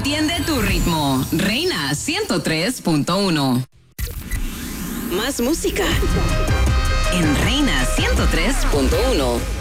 Enciende tu ritmo. Reina 103.1. Más música. En Reina 103.1.